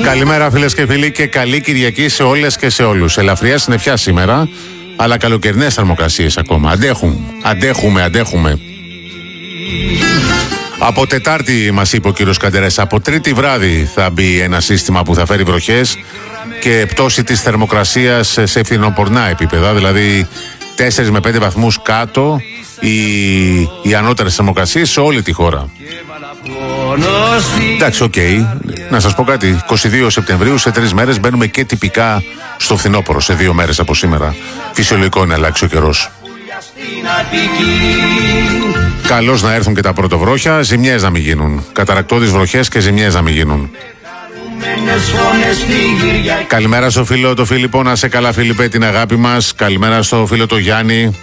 Καλημέρα φίλες και φίλοι και καλή Κυριακή σε όλες και σε όλους. Ελαφριά συννεφιά σήμερα, αλλά καλοκαιρινές θερμοκρασίες ακόμα. Αντέχουμε. Από Τετάρτη μας είπε ο κύριος Καντερές, από Τρίτη βράδυ θα μπει ένα σύστημα που θα φέρει βροχές και πτώση της θερμοκρασίας σε φθινοπορνά επίπεδα, δηλαδή 4 με 5 βαθμούς κάτω οι ανώτερες θερμοκρασίες σε όλη τη χώρα. Εντάξει, οκ. Να σας πω κάτι. 22 Σεπτεμβρίου, σε 3 μέρες μπαίνουμε και τυπικά στο φθινόπωρο, σε 2 μέρες από σήμερα. Φυσιολογικό είναι να αλλάξει ο καιρός. Καλώς να έρθουν και τα πρωτοβρόχια, ζημιές να μην γίνουν. Καταρακτώδεις βροχές και ζημιές να μην γίνουν. Καλημέρα στο φίλο το Φίλιππο, να σε καλά Φίλιππε, την αγάπη μας. Καλημέρα στο φίλο το Γιάννη.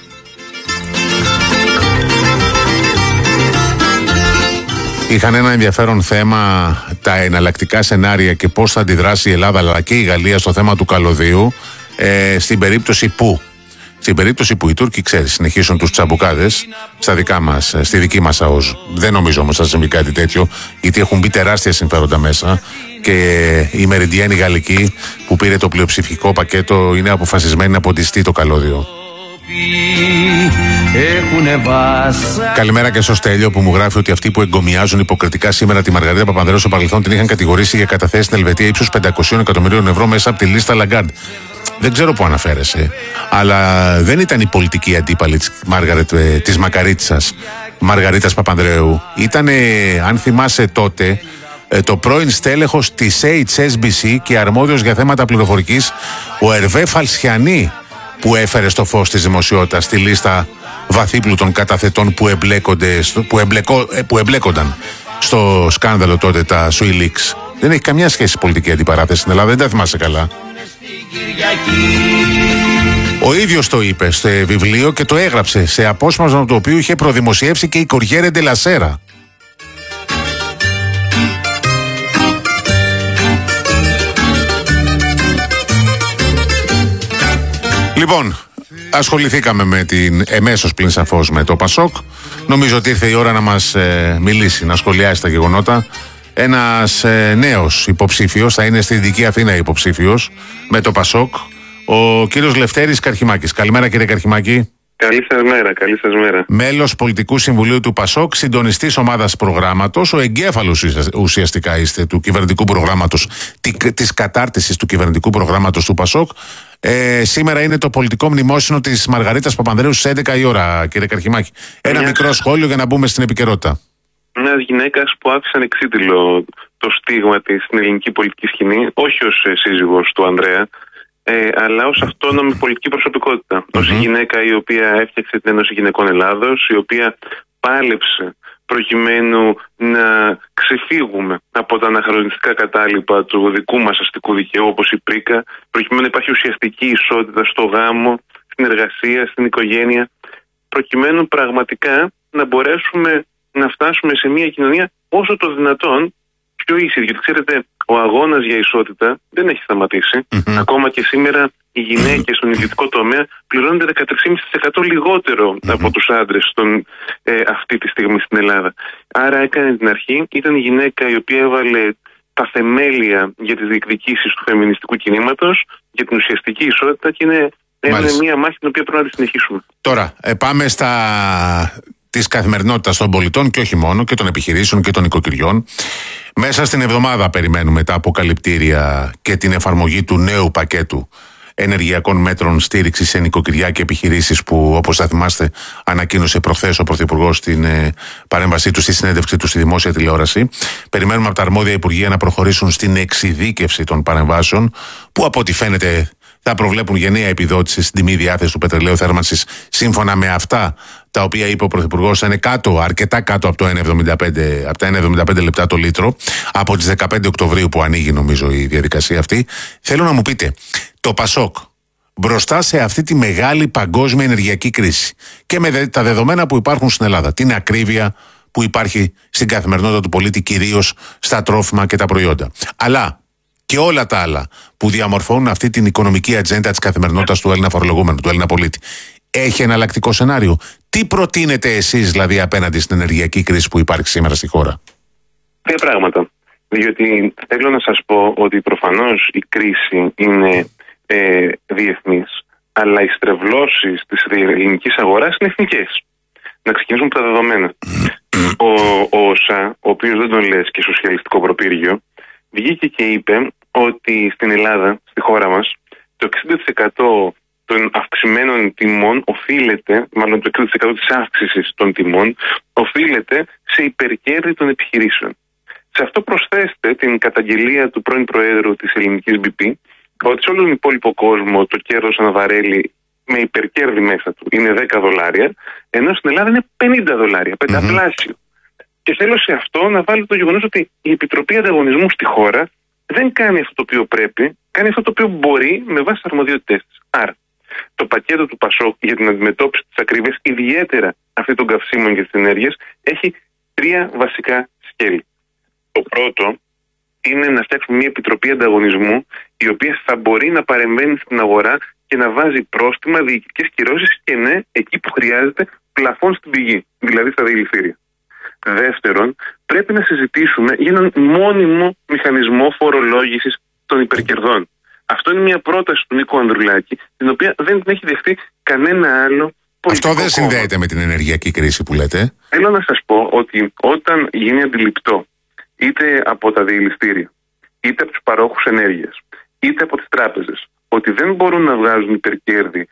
Είχαν ένα ενδιαφέρον θέμα τα εναλλακτικά σενάρια και πώς θα αντιδράσει η Ελλάδα αλλά και η Γαλλία στο θέμα του καλωδίου στην περίπτωση που οι Τούρκοι, ξέρεις, συνεχίσουν τους τσαμπουκάδες στη δική μας ΑΟΣ. Δεν νομίζω όμως θα συμβεί κάτι τέτοιο, γιατί έχουν μπει τεράστια συμφέροντα μέσα και η Μεριντιάνη Γαλλική που πήρε το πλειοψηφικό πακέτο είναι αποφασισμένη να ποντιστεί το καλώδιο. Καλημέρα και στο Στέλιο που μου γράφει ότι αυτοί που εγκομιάζουν υποκριτικά σήμερα τη Μαργαρίτα Παπανδρέου στο παρελθόν την είχαν κατηγορήσει για καταθέσεις στην Ελβετία ύψους 500 εκατομμυρίων ευρώ μέσα από τη λίστα Λαγκάρντ. Δεν ξέρω που αναφέρεσαι, αλλά δεν ήταν η πολιτική αντίπαλη της Μακαρίτσας Μαργαρίτας Παπανδρέου. Ήταν, αν θυμάσαι τότε, το πρώην στέλεχος της HSBC και αρμόδιος για θέματα πληροφορικής, ο Ερβέ Φαλσιανή, που έφερε στο φως της δημοσιότητας στη λίστα βαθύπλουτων καταθετών που εμπλέκονταν στο σκάνδαλο τότε, τα SwissLeaks. Δεν έχει καμιά σχέση πολιτική αντιπαράθεση στην Ελλάδα, δεν τα θυμάσαι καλά. Ο ίδιος το είπε στο βιβλίο και το έγραψε σε απόσπασμα το οποίο είχε προδημοσιεύσει και η Κοριέρε ντελα Σέρα. Λοιπόν, ασχοληθήκαμε με την εμέσως πλην σαφώς με το ΠΑΣΟΚ. Νομίζω ότι ήρθε η ώρα να μας μιλήσει, να σχολιάσει τα γεγονότα. Ένας νέος υποψήφιος, θα είναι στη Δυτική Αθήνα υποψήφιος με το ΠΑΣΟΚ, ο κύριος Λευτέρης Καρχιμάκης. Καλημέρα κύριε Καρχιμάκη. Καλή σας μέρα. Μέλος Πολιτικού Συμβουλίου του ΠΑΣΟΚ, συντονιστής ομάδας προγράμματος, ο εγκέφαλος ουσιαστικά είστε του κυβερνητικού προγράμματος, της κατάρτισης του κυβερνητικού προγράμματος του ΠΑΣΟΚ. Σήμερα είναι το πολιτικό μνημόσυνο της Μαργαρίτας Παπανδρέου στις 11 η ώρα, κύριε Καρχιμάκη. Ένα μικρό σχόλιο για να μπούμε στην επικαιρότητα. Μια γυναίκα που άφησε ανεξίτηλο το στίγμα της στην ελληνική πολιτική σκηνή, όχι ως σύζυγος του Ανδρέα, αλλά ως αυτόνομη πολιτική προσωπικότητα. Ως η γυναίκα η οποία έφτιαξε την Ένωση Γυναικών Ελλάδος, η οποία πάλεψε προκειμένου να ξεφύγουμε από τα αναχρονιστικά κατάλοιπα του δικού μας αστικού δικαίου, όπως η πρίκα, προκειμένου να υπάρχει ουσιαστική ισότητα στο γάμο, στην εργασία, στην οικογένεια, προκειμένου πραγματικά να μπορέσουμε να φτάσουμε σε μια κοινωνία όσο το δυνατόν πιο ίση. Γιατί ξέρετε, ο αγώνας για ισότητα δεν έχει σταματήσει. Ακόμα και σήμερα οι γυναίκες στον ιδιωτικό τομέα πληρώνονται 13,5% λιγότερο από τους άντρες αυτή τη στιγμή στην Ελλάδα. Άρα έκανε την αρχή, ήταν η γυναίκα η οποία έβαλε τα θεμέλια για τις διεκδικήσεις του φεμινιστικού κινήματος, για την ουσιαστική ισότητα και είναι μια μάχη την οποία πρέπει να τη συνεχίσουμε. Τώρα, πάμε της καθημερινότητας των πολιτών και όχι μόνο, και των επιχειρήσεων και των οικοκυριών. Μέσα στην εβδομάδα περιμένουμε τα αποκαλυπτήρια και την εφαρμογή του νέου πακέτου ενεργειακών μέτρων στήριξης σε νοικοκυριά και επιχειρήσεις που, όπως θα θυμάστε, ανακοίνωσε προχθές ο Πρωθυπουργός στην παρέμβασή του, στη συνέντευξη του στη δημόσια τηλεόραση. Περιμένουμε από τα αρμόδια υπουργεία να προχωρήσουν στην εξειδίκευση των παρεμβάσεων που, από ό,τι φαίνεται, θα προβλέπουν γενναία επιδότηση στην τιμή διάθεση του πετρελαίου θέρμανσης σύμφωνα με αυτά τα οποία είπε ο Πρωθυπουργός, θα είναι αρκετά κάτω από τα 1,75 λεπτά το λίτρο, από τις 15 Οκτωβρίου που ανοίγει νομίζω η διαδικασία αυτή. Θέλω να μου πείτε, το ΠΑΣΟΚ μπροστά σε αυτή τη μεγάλη παγκόσμια ενεργειακή κρίση και με τα δεδομένα που υπάρχουν στην Ελλάδα, την ακρίβεια που υπάρχει στην καθημερινότητα του πολίτη, κυρίως στα τρόφιμα και τα προϊόντα, αλλά και όλα τα άλλα που διαμορφώνουν αυτή την οικονομική ατζέντα της καθημερινότητας του Έλληνα φορολογούμενου, του Έλληνα πολίτη, έχει εναλλακτικό σενάριο? Τι προτείνετε εσείς δηλαδή απέναντι στην ενεργειακή κρίση που υπάρχει σήμερα στη χώρα? Δύο πράγματα. Διότι θέλω να σας πω ότι προφανώς η κρίση είναι διεθνής, αλλά οι στρεβλώσεις της ελληνικής αγοράς είναι εθνικές. Να ξεκινήσουμε από τα δεδομένα. Ο ΩΣΑ, ο οποίος δεν τον λες και σοσιαλιστικό προπύργιο, βγήκε και είπε ότι στην Ελλάδα, στη χώρα μας, το 60% των αυξημένων τιμών οφείλεται, μάλλον το 60% της αύξησης των τιμών, οφείλεται σε υπερκέρδη των επιχειρήσεων. Σε αυτό προσθέστε την καταγγελία του πρώην Προέδρου της ελληνικής BP, ότι σε όλο τον υπόλοιπο κόσμο το κέρδος ανά βαρέλι με υπερκέρδη μέσα του είναι $10, ενώ στην Ελλάδα είναι $50, πενταπλάσιο. Και θέλω σε αυτό να βάλω το γεγονός ότι η Επιτροπή Ανταγωνισμού στη χώρα δεν κάνει αυτό το οποίο πρέπει, κάνει αυτό το οποίο μπορεί με βάση τις αρμοδιότητές της. Άρα, το πακέτο του ΠΑΣΟΚ για την αντιμετώπιση της ακρίβειας, ιδιαίτερα αυτή των καυσίμων και της ενέργειας, έχει 3 βασικά σκέλη. Το πρώτο είναι να φτιάξουμε μια Επιτροπή Ανταγωνισμού, η οποία θα μπορεί να παρεμβαίνει στην αγορά και να βάζει πρόστιμα, διοικητικές κυρώσεις και ναι, εκεί που χρειάζεται, πλαφόν στην πηγή, δηλαδή στα δηληστήρια. Δεύτερον, πρέπει να συζητήσουμε για έναν μόνιμο μηχανισμό φορολόγησης των υπερκερδών. Αυτό είναι μια πρόταση του Νίκου Ανδρουλάκη, την οποία δεν την έχει δεχτεί κανένα άλλο πολιτικό Αυτό δεν κόμμα. συνδέεται με την ενεργειακή κρίση που λέτε. Θέλω να σας πω ότι όταν γίνει αντιληπτό, είτε από τα δηληστήρια, είτε από τους παρόχους ενέργειας, είτε από τις τράπεζες, ότι δεν μπορούν να βγάζουν υπερκέρδη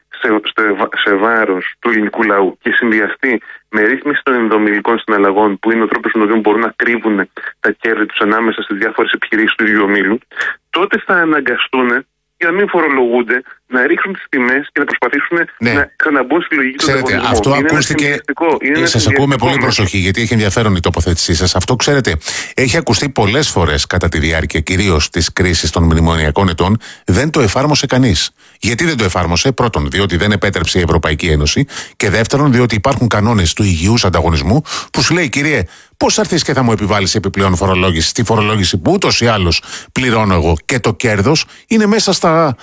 σε βάρος του ελληνικού λαού και συνδυαστεί με ρύθμιση των ενδομιλικών συναλλαγών, που είναι ο τρόπος με τον οποίο μπορούν να κρύβουν τα κέρδη τους ανάμεσα στις διάφορες επιχειρήσεις του ίδιου ομίλου, τότε θα αναγκαστούν, για να μην φορολογούνται, να ρίξουν τις τιμές και να προσπαθήσουν να ξαναμπούν στη λογική του ανταγωνισμού. Αυτό ακούστηκε. Σας ακούω με πολύ προσοχή, γιατί έχει ενδιαφέρον η τοποθέτησή σας. Αυτό, ξέρετε, έχει ακουστεί πολλές φορές κατά τη διάρκεια κυρίως της κρίσης των μνημονιακών ετών. Δεν το εφάρμοσε κανείς. Γιατί δεν το εφάρμοσε? Πρώτον, διότι δεν επέτρεψε η Ευρωπαϊκή Ένωση. Και δεύτερον, διότι υπάρχουν κανόνες του υγιούς ανταγωνισμού που σου λέει, κύριε, πώς θα έρθεις και θα μου επιβάλλεις επιπλέον φορολόγηση? Στη φορολόγηση που ούτως ή άλλως πληρώνω εγώ, και το κέρδος είναι μέσα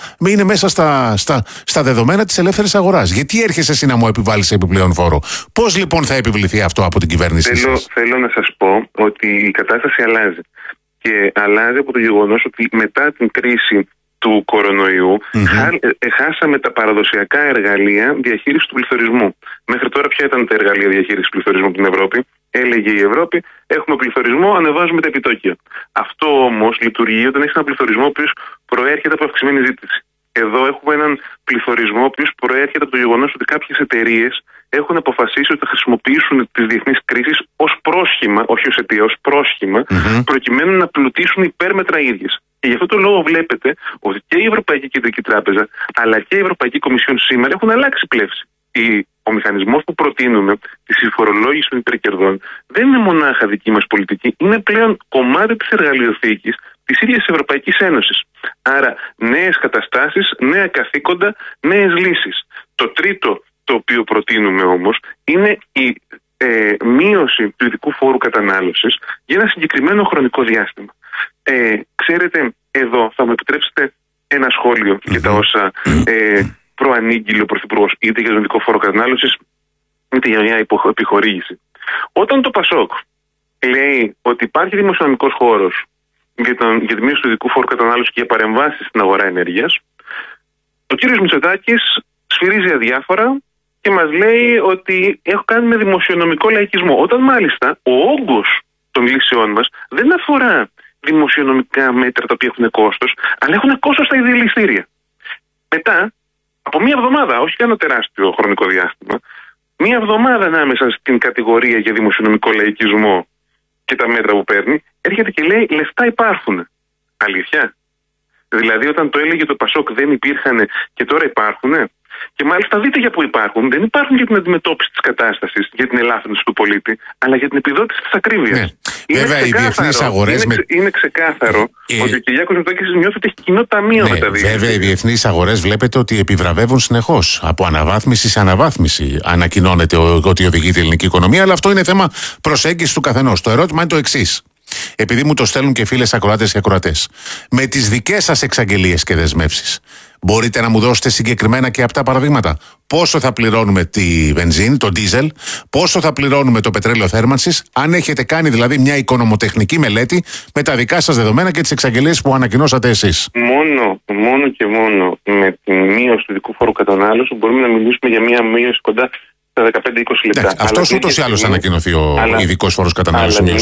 στα δεδομένα της ελεύθερης αγοράς. Γιατί έρχεσαι εσύ να μου επιβάλλεις επιπλέον φόρο? Πώς λοιπόν θα επιβληθεί αυτό από την κυβέρνησή σας? Θέλω να σας πω ότι η κατάσταση αλλάζει. Και αλλάζει από το γεγονός ότι μετά την κρίση του κορονοϊού χάσαμε τα παραδοσιακά εργαλεία διαχείρισης του πληθωρισμού. Μέχρι τώρα ποια ήταν τα εργαλεία διαχείρισης του πληθωρισμού από την Ευρώπη? Έλεγε η Ευρώπη, έχουμε πληθωρισμό, ανεβάζουμε τα επιτόκια. Αυτό όμως λειτουργεί όταν έχει έναν πληθωρισμό ο οποίος προέρχεται από αυξημένη ζήτηση. Εδώ έχουμε έναν πληθωρισμό ο οποίος προέρχεται από το γεγονός ότι κάποιες εταιρείες έχουν αποφασίσει ότι θα χρησιμοποιήσουν τις διεθνείς κρίσεις ως πρόσχημα, όχι ως αιτία, ως πρόσχημα, προκειμένου να πλουτίσουν υπέρμετρα ίδιες. Και γι' αυτό το λόγο βλέπετε ότι και η Ευρωπαϊκή Κεντρική Τράπεζα αλλά και η Ευρωπαϊκή Κομισιόν σήμερα έχουν αλλάξει πλεύση. Ο μηχανισμός που προτείνουμε, τη φορολόγηση των υπερκερδών, δεν είναι μονάχα δική μας πολιτική, είναι πλέον κομμάτι της εργαλειοθήκης της ίδιας της Ευρωπαϊκής Ένωσης. Άρα, νέες καταστάσεις, νέα καθήκοντα, νέες λύσεις. Το τρίτο το οποίο προτείνουμε όμως είναι η μείωση του ειδικού φόρου κατανάλωσης για ένα συγκεκριμένο χρονικό διάστημα. Ξέρετε, εδώ θα μου επιτρέψετε ένα σχόλιο για τα όσα προανήγγειλε ο Πρωθυπουργός, είτε για τον ειδικό φόρο κατανάλωσης, είτε για μια επιχορήγηση. Όταν το ΠΑΣΟΚ λέει ότι υπάρχει δημοσιονομικός χώρος για τη μείωση του ειδικού φόρου κατανάλωσης και για παρεμβάσεις στην αγορά ενέργειας, ο κύριος Μητσοτάκης σφυρίζει αδιάφορα και μας λέει ότι έχω κάνει με δημοσιονομικό λαϊκισμό. Όταν μάλιστα ο όγκος των λύσεών μας δεν αφορά δημοσιονομικά μέτρα τα οποία έχουν κόστος, αλλά έχουν κόστος στα δηληστήρια. Μετά, από μία εβδομάδα, όχι ένα τεράστιο χρονικό διάστημα, μία εβδομάδα ανάμεσα στην κατηγορία για δημοσιονομικό λαϊκισμό και τα μέτρα που παίρνει, έρχεται και λέει λεφτά υπάρχουν. Αλήθεια? Δηλαδή, όταν το έλεγε το ΠΑΣΟΚ δεν υπήρχαν και τώρα υπάρχουν. Και μάλιστα δείτε για πού υπάρχουν. Δεν υπάρχουν για την αντιμετώπιση της κατάστασης, για την ελάφρυνση του πολίτη, αλλά για την επιδότηση της ακρίβειας. Ναι. Βέβαια, οι διεθνείς αγορές. Είναι ξεκάθαρο ότι ο Κυριάκος Μητσοτάκης νιώθει ότι έχει κοινό ταμείο με τα δύο. Βέβαια, οι διεθνείς αγορές βλέπετε ότι επιβραβεύουν συνεχώς. Από αναβάθμιση σε αναβάθμιση ανακοινώνεται ότι οδηγεί την ελληνική οικονομία, αλλά αυτό είναι θέμα προσέγγισης του καθενός. Το ερώτημα είναι το εξής. επειδή μου το στέλνουν και φίλες ακροάτες και ακροατές, με τις δικές σας εξαγγελίες και δεσμεύσεις, μπορείτε να μου δώσετε συγκεκριμένα και αυτά παραδείγματα? Πόσο θα πληρώνουμε τη βενζίνη, το ντίζελ, πόσο θα πληρώνουμε το πετρέλαιο θέρμανσης, αν έχετε κάνει δηλαδή μια οικονομοτεχνική μελέτη με τα δικά σας δεδομένα και τις εξαγγελίες που ανακοινώσατε εσείς? Μόνο και μόνο με τη μείωση του ειδικού φόρου κατανάλωση μπορούμε να μιλήσουμε για μια μείωση κοντά στα 15-20 λεπτά. Αυτό ούτως ή άλλως θα ανακοινωθεί ο ειδικός φόρος κατανάλωσης. Αλλά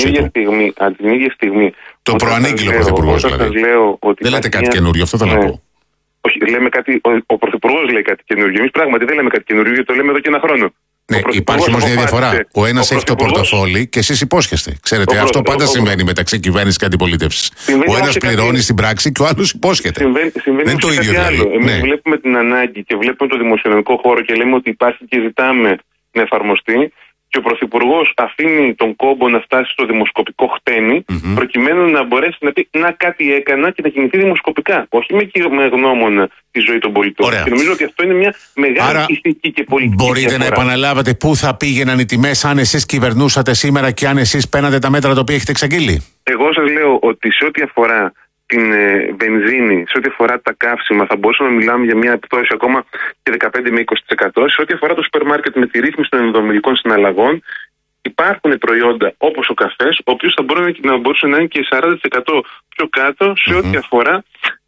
την ίδια στιγμή. Το προανήγγειλε ο Πρωθυπουργός δηλαδή. Δεν λέτε κάτι καινούριο, αυτό θέλω να πω. Όχι, λέμε κάτι. Ο Πρωθυπουργός λέει κάτι καινούριο. Εμείς πράγματι δεν λέμε κάτι καινούριο, γιατί το λέμε εδώ και ένα χρόνο. Ναι, υπάρχει όμως μια διαφορά. Ο ένας έχει το πορτοφόλι και εσείς υπόσχεστε. Ξέρετε, αυτό πάντα συμβαίνει μεταξύ κυβέρνησης και αντιπολίτευσης. Ο ένας πληρώνει στην πράξη και ο άλλος υπόσχεται. Συμβαίνει δεν είναι το ίδιο δηλαδή. Εμείς βλέπουμε την ανάγκη και βλέπουμε το δημοσιονομικό χώρο και λέμε ότι υπάρχει και ζητάμε να εφαρμοστεί. Και ο Πρωθυπουργός αφήνει τον κόμπο να φτάσει στο δημοσκοπικό χτένι, προκειμένου να μπορέσει να πει να κάτι έκανα και να κινηθεί δημοσκοπικά. Όχι με γνώμονα τη ζωή των πολιτών. Ωραία. Και νομίζω ότι αυτό είναι μια μεγάλη ηθική και πολιτική μπορείτε διαφορά. να επαναλάβετε πού θα πήγαιναν οι τιμές αν εσείς κυβερνούσατε σήμερα και αν εσείς παίρνατε τα μέτρα τα οποία έχετε εξαγγείλει? Εγώ σας λέω ότι σε ό,τι αφορά την βενζίνη, σε ό,τι αφορά τα καύσιμα, θα μπορούσαμε να μιλάμε για μια επιπτώση ακόμα και 15 με 20%. Σε ό,τι αφορά το σούπερ μάρκετ με τη ρύθμιση των ενδομιλικών συναλλαγών, υπάρχουν προϊόντα όπως ο καφές, ο οποίος θα μπορούσε να είναι και 40% πιο κάτω σε ό,τι αφορά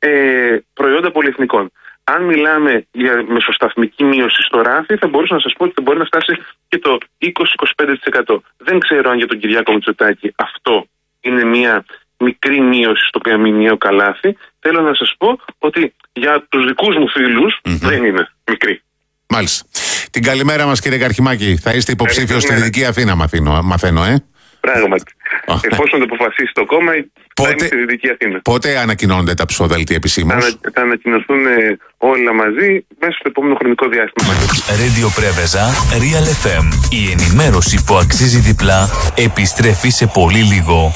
προϊόντα πολυεθνικών. Αν μιλάμε για μεσοσταθμική μείωση στο ράφι, θα μπορούσα να σας πω ότι θα μπορεί να φτάσει και το 20-25%. Δεν ξέρω αν για τον Κυριάκο Μητσοτάκη αυτό είναι μια μικρή μείωση στο μηνιαίο καλάθι. Θέλω να σας πω ότι για τους δικούς μου φίλους δεν είναι μικρή. Μάλιστα. Την καλημέρα μας, κύριε Καρχιμάκη. Θα είστε υποψήφιος στη Δυτική Αθήνα, μαθαίνω, Πράγματι. Εφόσον το αποφασίσει το κόμμα, θα είμαι στη Δυτική Αθήνα. Πότε ανακοινώνονται τα ψηφοδέλτια επισήμως? Θα ανακοινωθούν όλα μαζί μέσα στο επόμενο χρονικό διάστημα. Radio Preveza, Real FM. Η ενημέρωση που αξίζει διπλά επιστρέφει σε πολύ λίγο.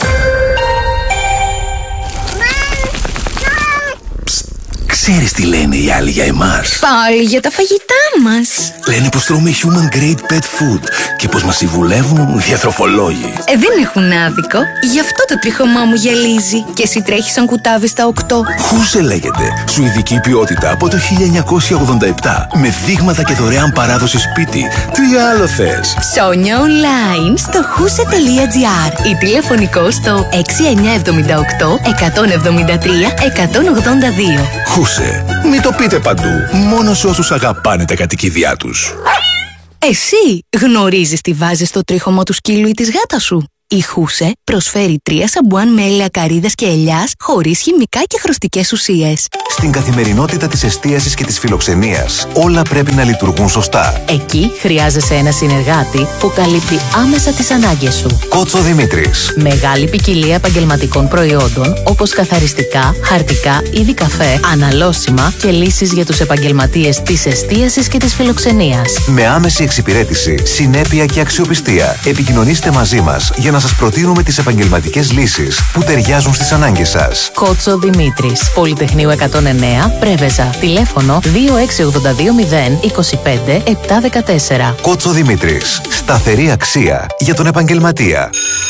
Ξέρεις τι λένε οι άλλοι για εμάς? Πάλι για τα φαγητά μας. Λένε πως τρώμε human grade pet food και πως μας συμβουλεύουν διατροφολόγοι. Δεν έχουν άδικο. Γι' αυτό το τρίχωμά μου γυαλίζει. Και εσύ τρέχεις σαν κουτάβι στα 8. Χούσε λέγεται. Σουηδική ποιότητα από το 1987. Με δείγματα και δωρεάν παράδοση σπίτι. Τι άλλο θες? Ψώνια online στο huse.gr ή τηλεφωνικό στο 6978 173 182. Χούσε. Μην το πείτε παντού. Μόνο σε όσους αγαπάνε τα κατοικίδια τους. Εσύ γνωρίζεις τι βάζεις στο τρίχωμο του σκύλου ή της γάτας σου? Η Χούσε προσφέρει 3 σαμπουάν με έλαια καρύδας και ελιάς χωρίς χημικά και χρωστικές ουσίες. Στην καθημερινότητα της εστίασης και της φιλοξενίας, όλα πρέπει να λειτουργούν σωστά. Εκεί χρειάζεσαι ένα συνεργάτη που καλύπτει άμεσα τις ανάγκες σου. Κότσο Δημήτρης. Μεγάλη ποικιλία επαγγελματικών προϊόντων όπως καθαριστικά, χαρτικά, είδη καφέ, αναλώσιμα και λύσεις για τους επαγγελματίες της εστίασης και της φιλοξενίας. Με άμεση εξυπηρέτηση, συνέπεια και αξιοπιστία. Επικοινωνήστε μαζί μας για να σας προτείνουμε τις επαγγελματικές λύσεις που ταιριάζουν στις ανάγκες σας. Κότσο Δημήτρης, Πολυτεχνείου 109, Πρέβεζα. Τηλέφωνο 26820 25 714. Κότσο Δημήτρης. Σταθερή αξία για τον επαγγελματία.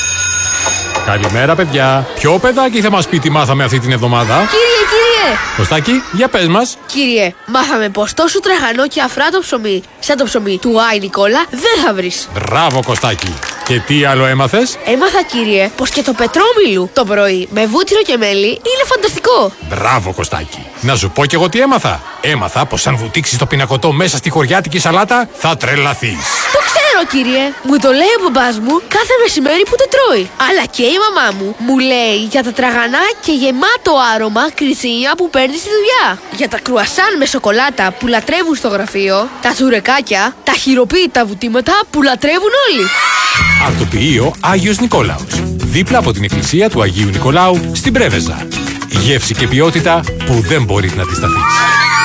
Καλημέρα, παιδιά. Ποιο παιδάκι θα μας πει τι μάθαμε αυτή την εβδομάδα? Κύριε! Κωστάκη, για πες μας. Κύριε, μάθαμε πως τόσο τραγανό και αφράτο ψωμί, σαν το ψωμί του Άι Νικόλα, δεν θα βρεις. Μπράβο, Κωστάκη. Και τι άλλο έμαθες? Έμαθα, κύριε, πως και το πετρόμιλου το πρωί με βούτυρο και μέλι είναι φανταστικό. Μπράβο, Κωστάκη. Να σου πω κι εγώ τι έμαθα. Έμαθα πως αν βουτήξεις το πινακωτό μέσα στη χωριάτικη σαλάτα, θα τρελαθείς. Το ξέρω, κύριε. Μου το λέει ο μπαμπάς μου κάθε μεσημέρι που το τρώει. Αλλά και η μαμά μου λέει για τα τραγανά και γεμάτο άρωμα κρυτσίνια που παίρνει στη δουλειά. Για τα κρουασάν με σοκολάτα που λατρεύουν στο γραφείο. Τα τσουρεκάκια, τα χειροποίητα βουτήματα που λατρεύουν όλοι. Αρτοποιείο Άγιος Νικόλαος. Δίπλα από την εκκλησία του Αγίου Νικολάου στην Πρέβεζα. Γεύση και ποιότητα που δεν μπορείς να αντισταθείς.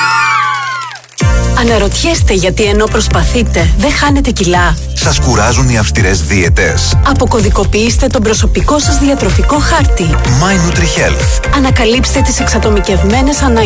Αναρωτιέστε γιατί ενώ προσπαθείτε δεν χάνετε κιλά? Σας κουράζουν οι αυστηρές δίαιτες? Αποκωδικοποιήστε τον προσωπικό σας διατροφικό χάρτη. My Nutri Health. Ανακαλύψτε τις εξατομικευμένες ανάγκες